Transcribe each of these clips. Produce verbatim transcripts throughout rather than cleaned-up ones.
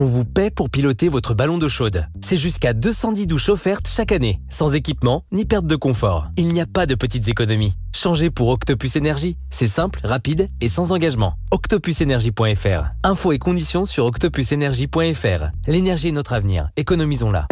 On vous paie pour piloter votre ballon d'eau chaude. C'est jusqu'à deux cent dix douches offertes chaque année, sans équipement ni perte de confort. Il n'y a pas de petites économies. Changez pour Octopus Énergie. C'est simple, rapide et sans engagement. octopus énergie point f r. Infos et conditions sur octopus énergie point f r. L'énergie est notre avenir. Économisons-la.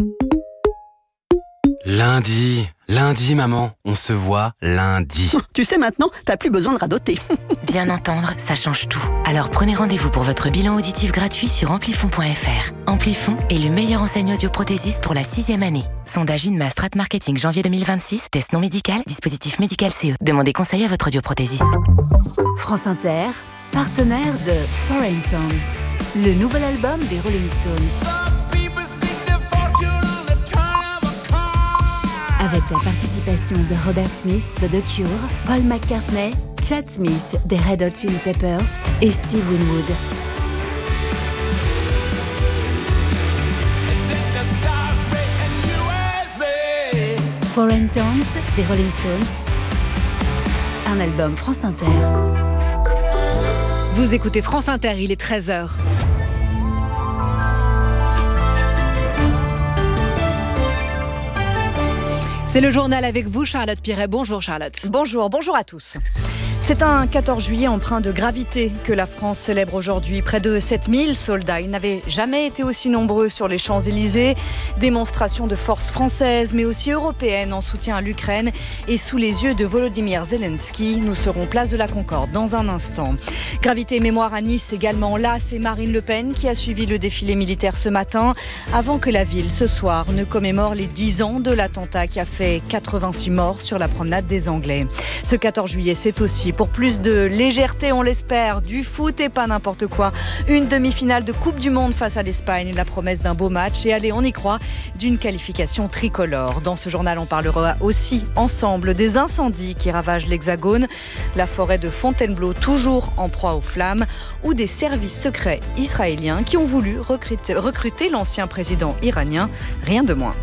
Lundi, lundi maman, on se voit lundi. Tu sais maintenant, t'as plus besoin de radoter. Bien entendre, ça change tout. Alors prenez rendez-vous pour votre bilan auditif gratuit sur amplifon point f r. Amplifon est le meilleur enseignant audioprothésiste pour la sixième année. Sondage INMA Strat Marketing janvier deux mille vingt-six, test non médical, dispositif médical C E. Demandez conseil à votre audioprothésiste. France Inter, partenaire de Foreign Tones, le nouvel album des Rolling Stones. Avec la participation de Robert Smith de The Cure, Paul McCartney, Chad Smith des Red Hot Chili Peppers et Steve Winwood. Foreign Tones des Rolling Stones, un album France Inter. Vous écoutez France Inter, il est treize heures. C'est le journal avec vous, Charlotte Piret. Bonjour Charlotte. Bonjour, bonjour à tous. C'est un quatorze juillet empreint de gravité que la France célèbre aujourd'hui. Près de sept mille soldats. Ils n'avaient jamais été aussi nombreux sur les Champs-Élysées. Démonstration de force française, mais aussi européenne en soutien à l'Ukraine. Et sous les yeux de Volodymyr Zelensky, nous serons place de la Concorde dans un instant. Gravité et mémoire à Nice également. Là, c'est Marine Le Pen qui a suivi le défilé militaire ce matin, avant que la ville, ce soir, ne commémore les dix ans de l'attentat qui a fait quatre-vingt-six morts sur la promenade des Anglais. Ce quatorze juillet, c'est aussi, pour plus de légèreté, on l'espère, du foot et pas n'importe quoi. Une demi-finale de Coupe du Monde face à l'Espagne, la promesse d'un beau match et allez, on y croit, d'une qualification tricolore. Dans ce journal, on parlera aussi ensemble des incendies qui ravagent l'Hexagone, la forêt de Fontainebleau toujours en proie aux flammes ou des services secrets israéliens qui ont voulu recruter, recruter l'ancien président iranien, rien de moins.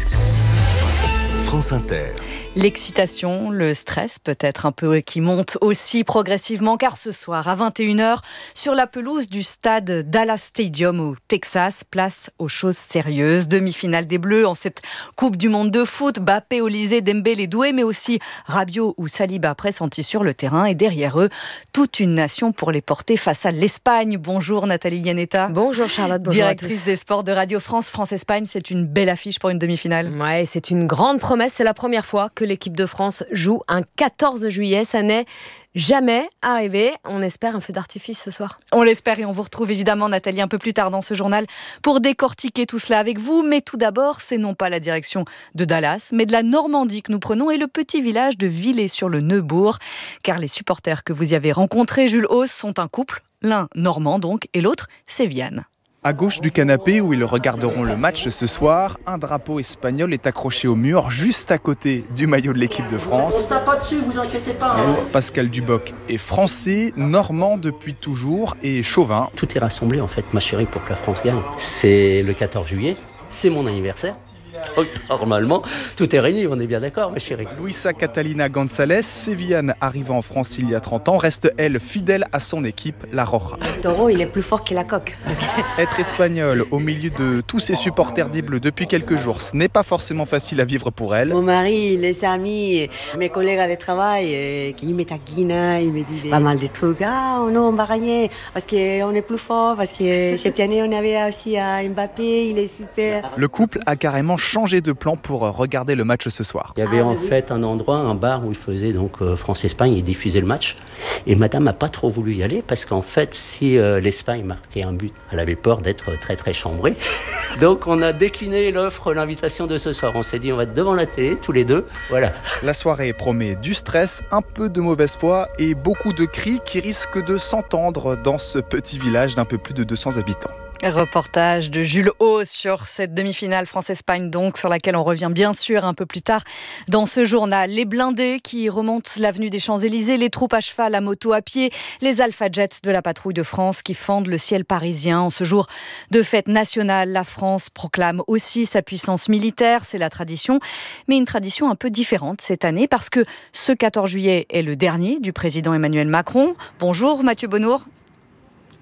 France Inter. L'excitation, le stress peut-être un peu qui monte aussi progressivement car ce soir à vingt et une heures sur la pelouse du stade Dallas Stadium au Texas, place aux choses sérieuses. Demi-finale des Bleus en cette Coupe du Monde de foot. Mbappé, Olysée, Dembélé, Doué mais aussi Rabiot ou Saliba pressentis sur le terrain et derrière eux toute une nation pour les porter face à l'Espagne. Bonjour Nathalie Yanetta. Bonjour Charlotte, bonjour directrice des sports de Radio France. France-Espagne, c'est une belle affiche pour une demi-finale. Ouais, c'est une grande promesse, c'est la première fois que l'équipe de France joue un quatorze juillet. Ça n'est jamais arrivé. On espère un feu d'artifice ce soir. On l'espère et on vous retrouve évidemment, Nathalie, un peu plus tard dans ce journal pour décortiquer tout cela avec vous. Mais tout d'abord, c'est non pas la direction de Dallas, mais de la Normandie que nous prenons et le petit village de Villers-sur-le-Neubourg. Car les supporters que vous y avez rencontrés, Jules Hauss, sont un couple. L'un normand donc et l'autre sévillane. À gauche du canapé où ils regarderont le match ce soir, un drapeau espagnol est accroché au mur juste à côté du maillot de l'équipe de France. On ne tape pas dessus, vous inquiétez pas. Hein. Pascal Duboc est français, normand depuis toujours et chauvin. Tout est rassemblé en fait, ma chérie, pour que la France gagne. C'est le quatorze juillet, c'est mon anniversaire. Donc normalement, tout est réuni, on est bien d'accord, ma chérie. Luisa Catalina González, sévillane arrivant en France il y a trente ans, reste elle fidèle à son équipe, la Roja. Le taureau, il est plus fort que la coque. Être espagnole au milieu de tous ces supporters des Bleus depuis quelques jours, ce n'est pas forcément facile à vivre pour elle. Mon mari, les amis, mes collègues de travail, qui me taquinent, ils me disent pas mal de trucs. Ah non, on va gagner parce qu'on est plus fort, parce que cette année on avait aussi Mbappé, il est super. Le couple a carrément changé de plan pour regarder le match ce soir. Il y avait en fait un endroit, un bar où ils faisaient donc euh, France-Espagne, ils diffusaient le match. Et madame n'a pas trop voulu y aller parce qu'en fait, si euh, l'Espagne marquait un but, elle avait peur d'être très très chambrée. Donc on a décliné l'offre, l'invitation de ce soir. On s'est dit on va être devant la télé tous les deux. Voilà. La soirée promet du stress, un peu de mauvaise foi et beaucoup de cris qui risquent de s'entendre dans ce petit village d'un peu plus de deux cents habitants. Reportage de Jules Hauss sur cette demi-finale France-Espagne, donc, sur laquelle on revient bien sûr un peu plus tard dans ce journal. Les blindés qui remontent l'avenue des Champs-Élysées, les troupes à cheval, à moto, à pied, les Alpha Jets de la patrouille de France qui fendent le ciel parisien. En ce jour de fête nationale, la France proclame aussi sa puissance militaire, c'est la tradition, mais une tradition un peu différente cette année parce que ce quatorze juillet est le dernier du président Emmanuel Macron. Bonjour Mathieu Bonnour.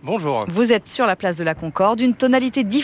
Bonjour. Vous êtes sur la place de la Concorde, une tonalité différente